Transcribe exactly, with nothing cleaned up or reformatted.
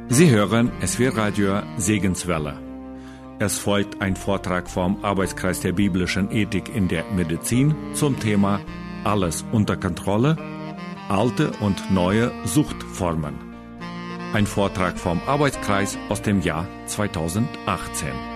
Sie hören S W Radio Segenswelle. Es folgt ein Vortrag vom Arbeitskreis der biblischen Ethik in der Medizin zum Thema Alles unter Kontrolle, alte und neue Suchtformen. Ein Vortrag vom Arbeitskreis aus dem Jahr zweitausendachtzehn.